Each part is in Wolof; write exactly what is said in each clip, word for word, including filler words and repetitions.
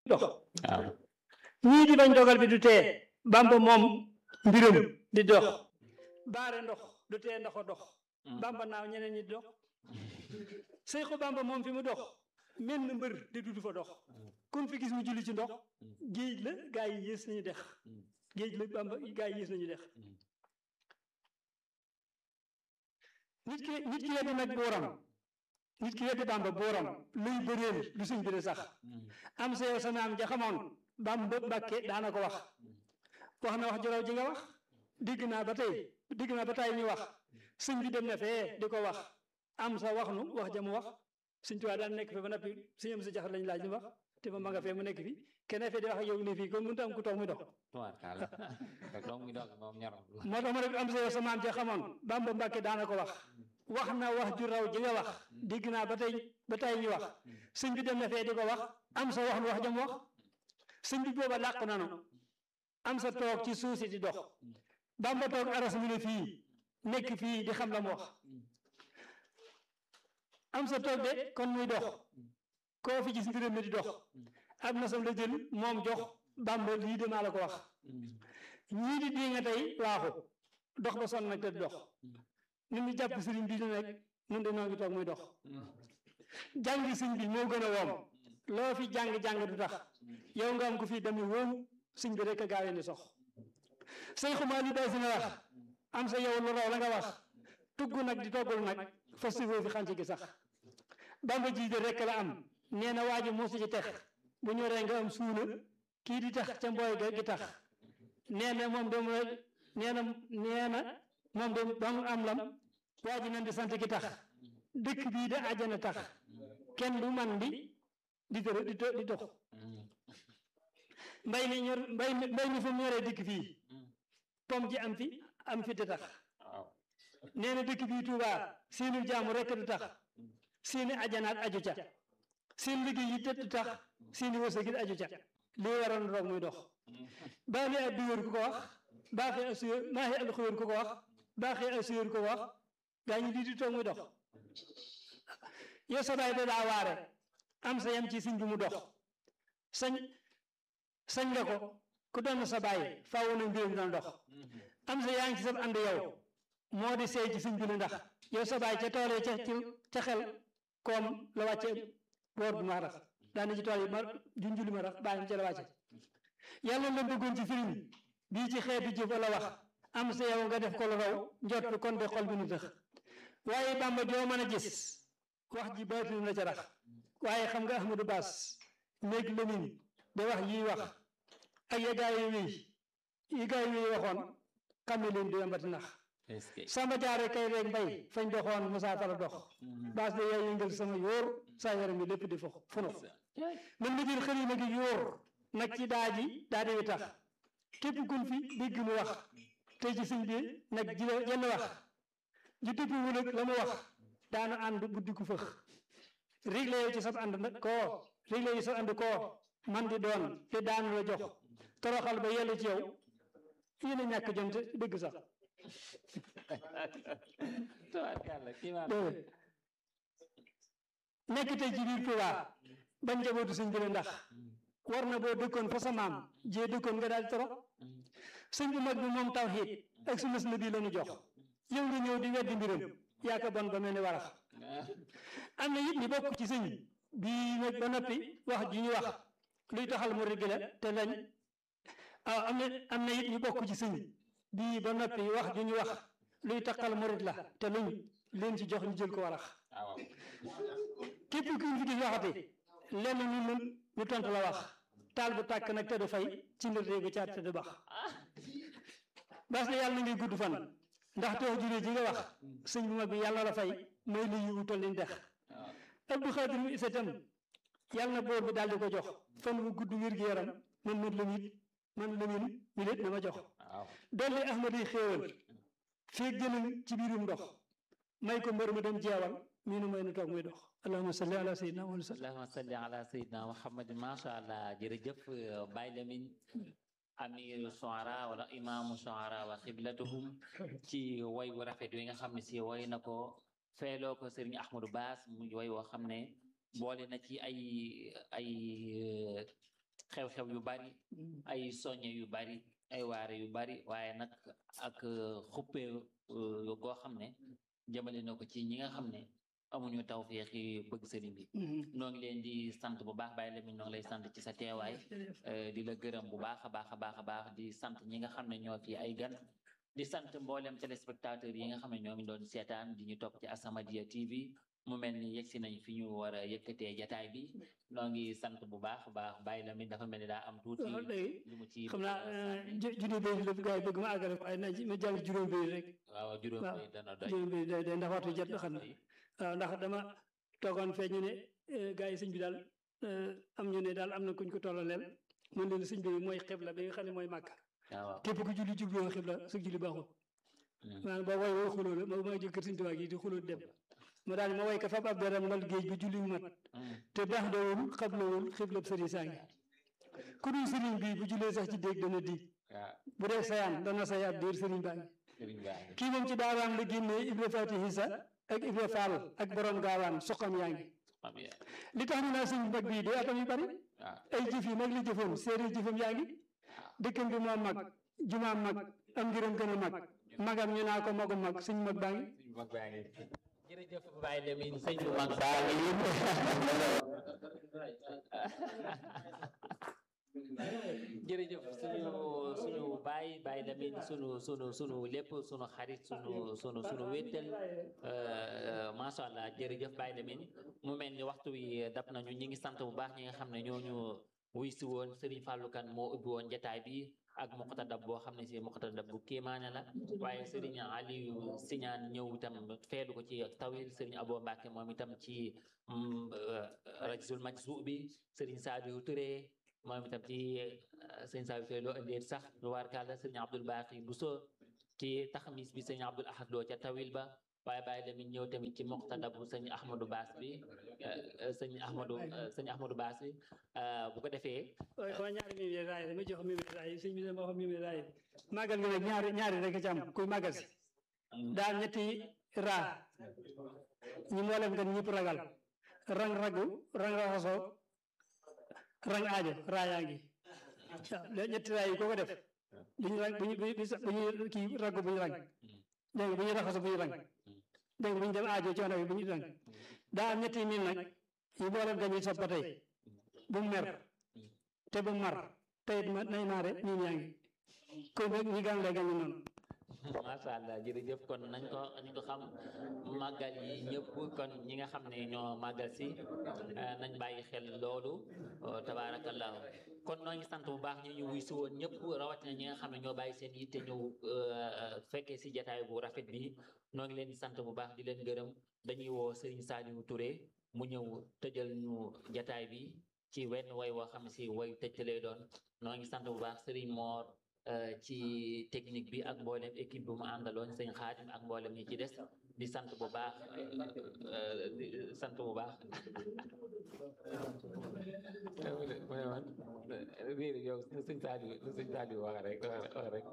dox ñii di bañ dogal bi du tee Bamba moom mbirum di dox baare ndox du tee ndox a dox Bamba naaw ñeneen ñi di dox Seexu Bamba moom fi mu dox mel na mbër di du fa dox kun fi gis mu julli ci ndox géej la gaa yi yées nañu dex géej la Bamba gaa yi yées nañu dex nit ki nit ki weddi nag booram nit ki weddi Bamba booram luy bëreel lu suñ biri sax am sa yow sa naam ja xamoon Bamba Mbàkke daana ko wax wax na wax juraw ji nga wax digg naa ba tey digg naa ba tey ñu wax sëñ bi dem na fee di ko wax am sa wax nu wax ja mu wax sëñ Tuubaa daan nekk fi ba noppi sëñ am sa jaxat lañ laaj ñu wax te ma ma nga fee mu nekk fi keneen fee di wax ak yow ne fii kon mënut a am ku toog muy dox moo tax ma ne am sa yow sa maam ja xamoon Bamba Mbàkke daana ko wax wax na wax ju raw ji nga wax digg naa ba tey ba tey ñu wax sëñ bi dem na fee di ko wax am sa wax nu wax ja mu wax sëñ bi booba làqu nanu am sa toog ci suuf si di dox Bamba toog aras mu ne fii nekk fii di xam la mu wax am sa toog de kon muy dox koo fi gis mbiram mi di dox am na sam la jël moom jox Bamba lii de maa la ko wax ñii di dii nga tey waaxu dox ba sonn nag te di dox ni ñu jàpp sëriñ bi nag nun de noo ngi toog muy dox jàngi sëñ bi moo gën a woom loo fi jàng-jàng du tax yow nga am ko fii dami wóom sëñ bi rek a gaawee ni sox say xumaa li day si nga wax am sa yow lu raw la nga wax tugg nag di toggul nag fa sifoo fi xànc gi sax Bamba ji de rek la am nee na waa ji mosu ci tex bu ñoree nga am suuna kii di tax ca mbooy ga gi tax nee na moom de nee na nee na moom de ba mu am lam waa ji nan di sant gi tax dëkk bii de àjjana tax kenn du man di di tër di di dox mbay mi ñor mbay mi mbay mi fu mu ñoree dëkk fii pom ji am fi am fi di tax nee na dëkk bii Tuubaa seenu jaamu rekk du tax seeni ajanaat aju ca seen liggéey yi tëdd tax seeni wërsëg it aju ca lii waroon roog muy dox baa li ab duwér ku ko wax baaxee asuyér maaxee al xuyér ku ko wax baaxee asuyér ku ko wax gaa ñi lii di toog muy dox yow sa baay da daa waare am sa yam ci siñ bi mu dox sañ sañ nga ko ku doon sa baay faaw na mbiram dina dox am sa yaa ngi ci sa ànd yow moo di seey ci siñ bi ndax yow sa baay ca toolee ca ca xel koom la wàcce boor bu ma rax daana ci tool yi ma junjuli ma rax bàyyam ca la wàcce yàlla la bëggoon ci sëriñ bii ci xeetu jëf la wax am sa yow nga def ko lu raw njot kon de xol bi nu tëx waaye Bamba joo mën a gis wax ji baatinu la ca rax waaye xam nga Ahmadou Bass néeg Lamin de wax yiy wax ak ya gaa yi wéy yi gaa yi wéy waxoon xam ne leen du yambati nax samba jaare kay rek mbay fañ doxoon Musaa Fara dox baas de yaay yëngal sama yóor saa yaram mi lépp di fo funo man ma jël xëri na gi yóor nag ci daa ji daa di tax képp kun fi dégg mu wax tey ci sëñ bi nag ji jenn wax ji dëppwu nag la mu wax daana ànd buddi ku fëx réglé yow ci sab ànd nag koo réglé yow ci sab ànd koo man di doon te daanu la jox toroxal ba yellu ci yow yéen a ñàkk jom te dëgg sax nekk tey ci biir Tuubaa bañ njabootu sëñ bi la ndax war na boo dëkkoon fa sa maam jee dëkkoon nga daal di torox sëñ bu mag bi moom tawhiid ak sunna si nabi la ñu jox yow nga ñëw di weddi mbiram yaaka bon ba mel ni warax am na it ñi bokk ci sëñ bii nag ba noppi wax ji ñu wax luy taxal mu rëgg la te lañ ah am na am na it ñu bokk ci sëñ bii ba noppi wax ju ñu wax luy taxal murit la te luñ leen ci jox ñu jël ko warax képp ku ñu fi gis waxati lenn ñu nun ñu tontu la wax taal bu tàkk nag te du fay ci mbir réegu caat te du bax bas na yàlla na ngay gudd fan ndax te wax juree ji nga wax sëñ bu mag bi yàlla la fay mooy li yu toll ni dex Abdou Xaadir mu isa tam yàlla na boor bi daal di ko jox fan bu gudd wér gi yaram man man la mit man la min mi léet na ma jox dolli ahmad yi xéewal feeg jëlal ci biirum ndox may ko mbër ma dem jeewal mii nu may nu toog muy dox allahumma salli ala sayyidina Muhammad allahumma salli ala sayyidina Muhammad masha allah jërëjëf Baye Lamine amiru shuara wala imaamu shuara wa xiblatuhum ci way wu rafet wi nga xam ne si way na ko feeloo ko Serigne Ahmadou Bass mu way woo xam ne boole na ci ay ay xew-xew yu bari ay soññe yu bari ay waare yu bari waaye nag ak xuppee goo xam ne jëmale na ko ci ñi nga xam ne amuñu tawfeex yi bëgg sëriñ bi noo ngi leen di sant bu baax Baye Lamine noo ngi lay sant ci sa teewaay di la gërëm bu baax a baax a baax a baax di sant ñi nga xam ne ñoo fi ay gan di sant mboolem téléspectateurs yi nga xam ne ñoo ngi doon seetaan di ñu topp ci As-Samadiyya T V mu mel ni yegsi nañ fi ñu war a yëkkatee jataay bi noo ngi sant bu baax a baax Baye Lamine dafa mel ni daa am tuuti lu mu ci xam naa junni béy lépp gars yi bëgg ma àggale waaye na ma jàll juróom béy rek waaw juróom béy dana doy juróom béy day day ndax waxtu jot xam ne waaw ndax dama toogoon fee ñu ne gars yi sëñ bi daal am ñu ne daal am na kuñ ko tollaleel man leen sëñ bi mooy xibla bi nga xam ne mooy màkk képp ku julli jubloo xibla su julli baaxul maanaam boo woy woo xuloo la ma jóg kër sëñ Tuubaa gi di xuloo dem ma daal ma woy ka fab ab daram mal géej bi julli mat te baax doowul xablowul xiblab sëriñ saa ngi ku dul sëriñ bi bu jullee sax ci déeg dana dig bu dee sayaan dana sayaat diir sëriñ baa ngi kii moom ci daawaan la génnee Ibra Fatihi sa ak Ibra Fall ak borom gaawaan suqam yaa ngi li tax ñu naa sëñ mag bii day atam yu bari ay jëf yi mag li jëfoon séeréer jëfam yaa ngi dëkkam bi moo mag jumaam mag am ngiram gën a mag magam ñu naa ko magu mag suñ mag baa ngi jërëjëf Baye Lamine sëñ bu mag baa ngi jërëjëf suñu suñu baay Baye Lamine sunu sunu sunu lépp sunu xarit sunu sunu sunu wéttal macha allah jërëjëf Baye Lamine mu mel ni waxtu wi dab nañu ñi ngi sant bu baax ñi nga xam ne ñooñu wuy si woon Serigne Fallou Kane moo ubbi woon jataay bi ak muqtadab boo xam ne si muqtadab bu kéemaane la waaye Serigne Aliou Siñaan ñëw itam feedu ko ci tawil Serigne Abo Mbacke moom itam ci rajzul majzuu bi Serigne Sadiou Touré moom itam ci Serigne Sadiou Touré loo indee sax lu war kàlla Serigne Abdoul Baqi Bousso ci taxamis bi Serigne Abdoul Ahad Lo ca tawil ba waaye Baye Lamine ñëw tamit ci muqtadab bu sëñ Ahmadou Bass bi sëñ Ahmadou sëñ Ahmadou Bass bi bu ko defee waaye xaw ñaari mimi raay dama jox mimi raay sëñ bi dama wax mimi raay màggal gi nag ñaari ñaari rek ci am kuy màggal si daal ñetti raa ñu mboolem kan ñëpp ragal rang ragu rang raxasoo rang aajo raa yaa ngi waaw ñetti raa yi koo ko def buñu rang buñu buñu kii ragu buñu rang dégg nga bu ñu raxasoo buñu rang dégg nga bu ñu dem aajo coono bi bu ñu rang daa am ñetti miin nag yi mboolem gan yi soppa tey bu mu mer te bu mu mar tey it nay maare miin yaa ngi kon nag ñi gan lay gan ñu noonu macha allah jërëjëf kon nañ ko nañ ko xam màggal yi ñëpp kon ñi nga xam ne ñoo màggal si nañ bàyyi xel loolu tabaarakallahu kon noo ngi sant bu baax ñi ñu wuy si woon ñëpp rawatina ñi nga xam ne ñoo bàyyi seen yitte ñëw fekkee si jataay bu rafet bi noo ngi leen di sant bu baax di leen gërëm dañuy woo Serigne Saliou Touré mu ñëw tëjal ñu jataay bi ci wenn way woo xam ne si way tëj lay doon noo ngi sant bu baax Serigne Mor ci technique bi ak mboolem équipe bu mu àndaloon sëñ Xaadim ak mboolem ñi ci des di sant bu baax di sant bu baax réer yow lu sëñ Sadio lu sëñ Sadio wax rek wax rek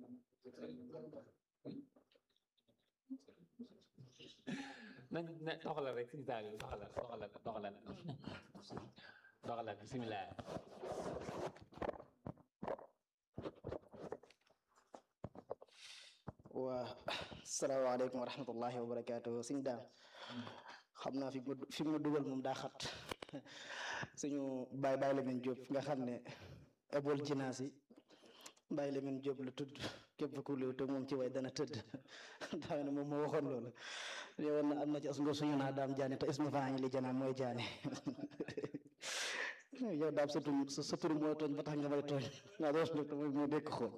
nañ na doxalal rek sëñ Sadio doxalal doxalal doxalal doxalal bisimilah waa asalaamaaleykum wa rahmatullahi wa barakaatu sëñ daam xam naa fi mu fi mu dugal moom daa xat suñu baay Baye Lamine Diop nga xam ne ebool jinaas yi Baye Lamine Diop la tudd képp ku léew te moom ci way dana tëdd daa ne moom moo waxoon loolu yowoon na am na ci as ngor suñu naa daam jaane te isma faa li janaa mooy jaane yow daam sa tur sa tur moo tooñ ba tax nga may tooñ naa doos nag te mooy moo dekk xool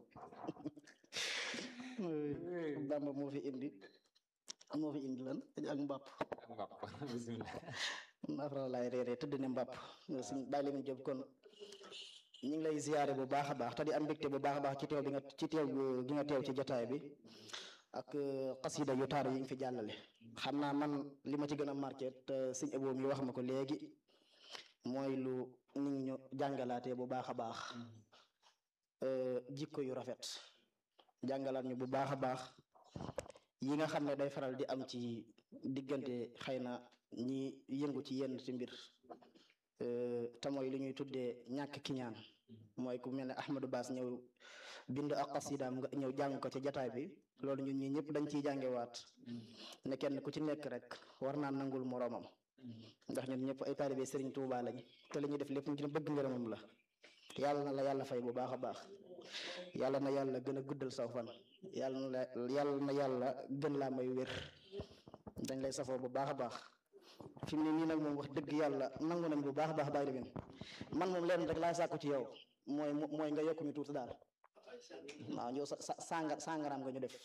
Bamba moo fi indi moo fi indi lan ak mbàpp mbàpp bismillah afra laay reeree tëdd ne mbàpp suñ Baye Lamine Diop kon ñu ngi lay ziyaare bu baax a baax te di am mbégte bu baax a baax ci teew bi nga ci teew gi nga teew ci jotaay bi ak xasida yu taar yi nga fi jàllale xam naa man li ma ci gën a marqué te sëñ Abo mi wax ma ko léegi mooy lu nit ñu jàngalaatee bu baax a baax jikko yu rafet jàngalaat ñu bu baax a baax yi nga xam ne day faral di am ci diggante xëy na ñi yëngu ci yenn ci mbir te mooy li ñuy tuddee ñàkk kiñaan mooy ku mel ne Ahmadou Bass ñëw bind ak xasidaam nga ñëw jàng ko ci jataay bi loolu ñun ñi ñëpp dañ ciy jàngewaat ne kenn ku ci nekk rek war naa nangul moroomam ndax ñun ñëpp ay taalibe Serigne Touba lañ te li ñuy def lépp ñu ci bëgg ngërëmam la yàlla na la yàlla fay bu baax a baax yàlla na yàlla gën a guddal saw fan yàlla na yàlla na yàlla gën laa may wér dañ lay safoo bu baax a baax fi mu ne nii nag moom wax dëgg yàlla nangu nañ bu baax a baax bàyyi la man moom leen rek laa sàkku ci yow mooy mooy nga yokk ñu tuuti daal waaw yow sa sa sànga sàngaraam nga ñu def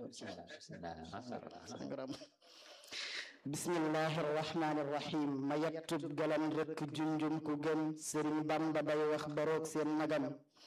sàngaraam bismillahi rahmaani rahim ma yattub galan rek junjum ku gëm sëriñ bamba day wax baroog seen nagam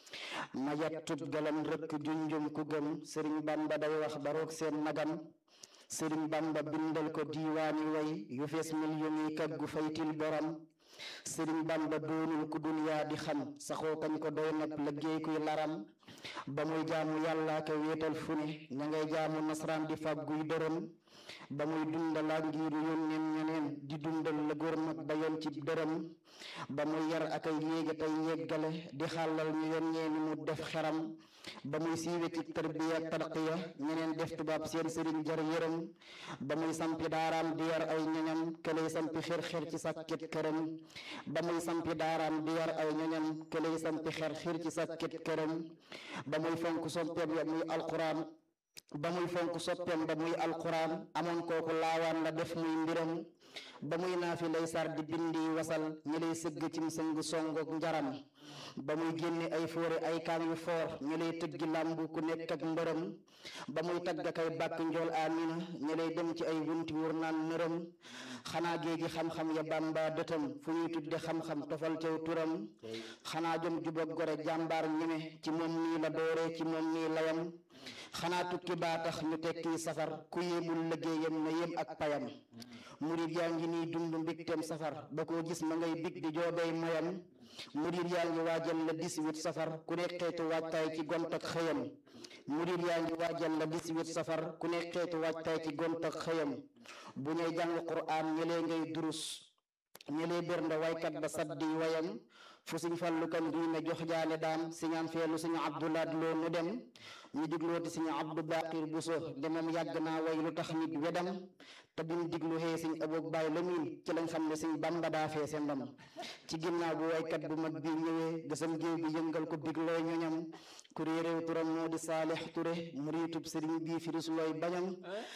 ma yattub galan rek junjum ku gëm sëriñ bamba day wax baroog seen nagam sëriñ bamba bindal ko diiwaani way yu fees million yi kaggu faytil borom sëriñ bamba doonul ku duniyaa di xam saxoo kañ ko doy nab liggéey kuy laram ba muy jaamu yàlla ka wéetal fu ne ña ngay jaamu nasraan di fàgguy dërëm ba muy dundalaa ngiru yónneen ñeneen di dundal la góor mag ba yoon ci dërëm ba muy yar ak ay yéege tey yeggale di xàllal ñu yoon ñeeni mu def xeram ba muy siiwe ci tarbiya tarqiya ñeneen def tubaab seen sëriñ jar yërëm ba muy sampi daaraam di yar ay ñoñam këlay sampi xer xer ci sàkkit këram ba muy sampi daaraam di yar ay ñoñam këlay sampi xer xer ci sàkkit këram ba muy fonk soppeem ya muy alquran ba muy fonk soppeem ba muy alquran amoon kooku laawaan la def muy mbiram ba muy naafi lay sar di bindi wasal ñi lay sëgg cim sëng songook njaram ba muy génne ay fóore ay kaam yu foor ñi lay tëggi làmbu ku nekk ak mbërëm ba muy tagga kay bàkk njool amina ñi lay dem ci ay wunti wur naan nërëm xanaa géegi xam-xam ya bàmba dëtam fu ñuy tudde xam-xam tofal tew turam xanaa jom jubak gore jàmbaar ñeme ci moom nii la dooree ci moom nii layam xanaa tukki baa tax ñu tekki safar ku yéemul liggéeyam na yem ak payam murid yaa ngi nii dund mbigteem safar ba koo gis ma ngay big di joobey mayam murid yaa ngi waajal la dix-huit safar ku ne xeetu waajtaay ci gont ak xëyam murid yaa ngi waajal la dix-huit safar ku ne xeetu waajtaay ci gont ak xëyam bu ñuy jàng quraan ñëlee ngay durus ñëlee bernde waykat ba saddi wayam fu siñ fallu kan diine jox jaane daam siñaan feelu siñu abdulaat loo nu dem ñu diglooti siñu abdu baqir buso de moom yàgg naa way lu tax nit wedam te biñ diglu xee siñ aboog baay lamin ci lañ xam ne siñ bamba daa feese ndam ci ginnaaw bu waykat bu mag bi ñëwee gësam géew bi yëngal ko biglooy ñoñam ku réeréew turam moo di saalix ture muriitub sëriñ bii firis looy bañam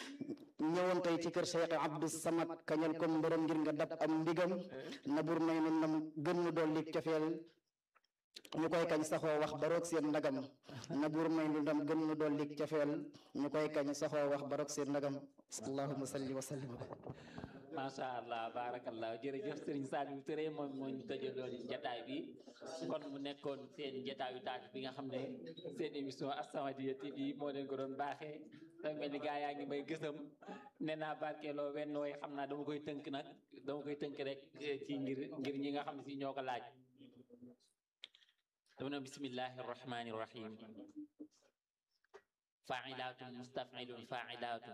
ñëwoon tey ci kër Cheikh Abdou Samad kañal ko mbërëm ngir nga dab am ndigam na bur may nu nam gën ñu dolli cofeel ñu koy kañ saxoo wax baroog seen ndagam na bur may nu nam gën ñu dolli cofeel ñu koy kañ saxoo wax baroog seen ndagam allahumma salli wa sallim macha allah barakallah jërëjëf Serigne Saliou Touré moom moo ñu tëjaloon jataay bi kon mu nekkoon seen jataayu taaj bi nga xam ne seen émission As-Samadiyya T V moo leen ko doon baaxee dafa mel ni gaa yaa ngi may gësam nee naa barkeeloo wenn way xam naa dama koy tënk nag dama koy tënk rek ci ngir ngir ñi nga xam ne si ñoo ko laaj dama ne bismillahi rahmani rahim failatun mustafilun failatun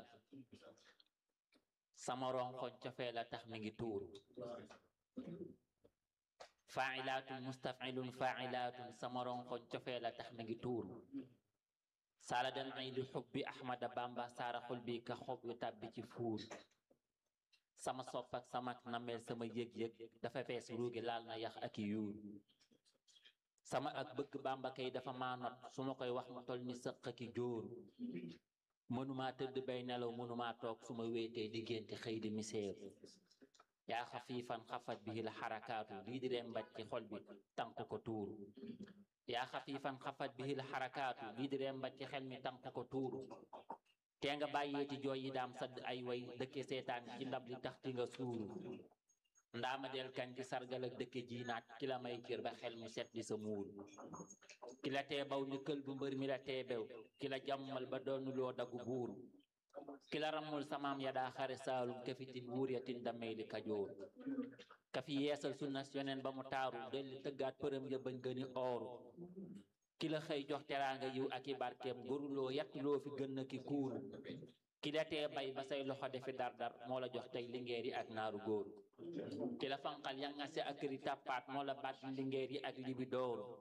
sama ronkoñ cofee la tax mi ngi tuuru failatun mustafilun failatun sama ronkoñ cofee la tax mi ngi tuuru sala dan aydu xubbi ahmada bamba saara xol bi ka xob yu tàbbi ci fuur sama sopp ak sama nameel sama yëg-yëg dafa fees ruugi laal na yax ak yuur sama ak bëgg bamba kay dafa maa not su ma koy wax mu tol ni sëq ki jóor mënumaa tëdd bay nelaw mënumaa toog su ma wéetee diggante xëy di miseer yaa xafiifan xafat bi la xarakaatu lii di rembat ci xol bi tànk ko tuuru yaa xafiifan xafat bi la xarakaatu lii di rembat ci xel mi tànk ko tuuru te nga bàyyeeti jooy yi daam sadd ay way dëkke seetaan ci ndab li tax ti nga suuru ndaama del kañ di sargal ak dëkke jiinaat ki la may cër ba xel mu set di sa muur ki la tee baw ni kël bu mbër mi la tee bew ki la jàmmal ba doonu loo dagu buur ki la rammul samaam ya daa xare saalum kafitin wuur yatin damay li kajoor ka fi yeesal sunna yoneen ba mu taaru delli tëggaat përëm ya bañ gëni ooru ki la xëy jox teraanga yiw ak i barkeem goruloo yattuloo fi gën na ki kuuru ki la tee bay ba say loxo defi dar-dar moo la jox tey lingeer yi ak naaru góor ki la fanqal yangase ak këri tàppaat moo la baat lingeer yi ak libi dooru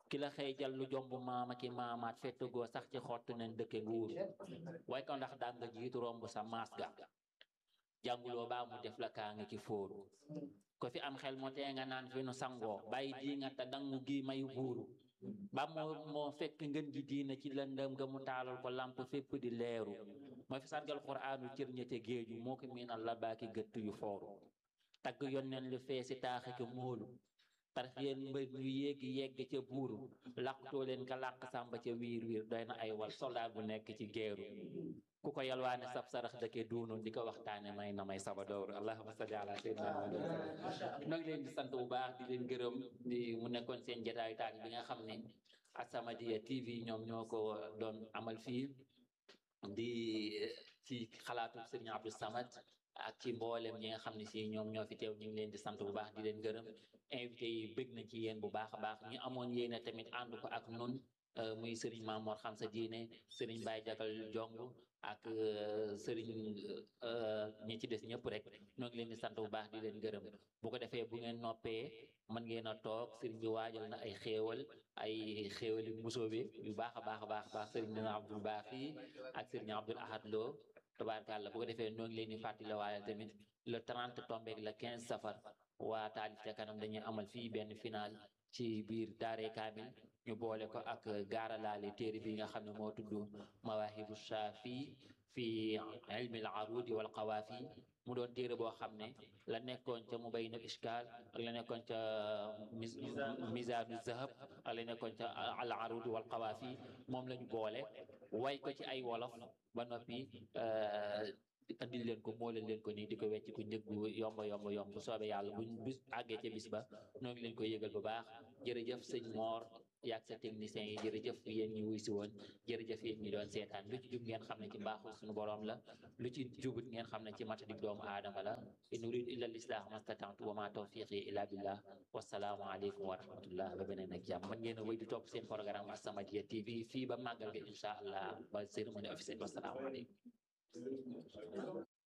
ki la xëy jal lu jomb maama ki maamaat fettugoo sax ci xottu nen dëkke nguur way ko ndax daan nga jiitu romb sa maas ga jànguloo baa mu def la kaa nga ki fóoru ko fi am xel moo tee nga naan fi nu sangoo bàyyi di nga te dangu gi mayu buuru ba moo moo fekk ngën ji diina ci lëndëm nga mu taalal ko lamp fépp di leeru moo fi sargal quraanu cër ñete géeju moo ko miinal la baaki gëtt yu fooru tagg yonneen lu feesi taaxi ko móolu tarx yéen mbër ñu yéegi yegg ca buuru làqtoo leen ka làq sàmba ca wiir wiir doy na ay wal soldat bu nekk ci geeru ku ko yalwaane sab sarax dëkke duunoon di ko waxtaane may na may saba dowru allahumma salli ala sayyidina Muhammad noo ngi leen di sant bu baax di leen gërëm di mu nekkoon seen jotaayu taal bi nga xam ne As-Samadiyya T V ñoom ñoo ko doon amal fii di ci xalaatu Serigne Abdou Samad ak ci mboolem ñi nga xam ne si ñoom ñoo fi teew ñu ngi leen di sant bu baax di leen gërëm invité yi bëgg na ci yéen bu baax a baax ñu amoon yéene tamit ànd ko ak nun muy Serigne Mamour xam sa diine Serigne Baye Jagal Jong ak Serigne ñi ci des ñëpp rek ñoo ngi leen di sant bu baax di leen gërëm bu ko defee bu ngeen noppee mën ngeen a toog Serigne bi waajal na ay xéewal ay xéewali musóobe yu baax a baax a baax baax Serigne Abdoul Baaxi ak Serigne Abdoul Ahad Lo tabaarkàlla bu ko defee ñoo ngi leen di fàttali waaye tamit le trente tombeeg le quinze safar waa Taalif ca kanam dañuy amal fii benn final ci biir Daaray Kaamil ñu boole ko ak gaaralaale téere bi nga xam ne moo tudd Mawaahibu Shaafi fi ilmi al arudi wal qawaafi mu doon téere boo xam ne la nekkoon ca Mubayyin al Ishkaal ak la nekkoon ca Mizaanu Zahab ak la nekkoon ca al arudi wal qawaafi moom lañu boole way ko ci ay wolof ba noppi andil leen ko moo leen leen ko nii di ko wecc ku njëg bu yomb yomb yomb bu soobee yàlla buñ bis àggee ca bis ba noo ngi leen koy yëgal bu baax jërëjëf sëñ Mor yaag sa techniciens yi jërëjëf yéen ñi wuy si woon jërëjëf yéen ñi doon seetaan lu ci jub ngeen xam ne ci mbaaxul suñu borom la lu ci jubut ngeen xam ne ci matadik doomu aadama la in uridu illa l-islaah mastata'tu wa ma tawfiqi illa billah wasalaamu aleykum wa rahmatullah ba beneen ak jàmm mën ngeen a wéy di topp seen programme As-Samadiyya T V fii ba màggal ga incha allah ba cérémonie officielle wasalaamu aleykum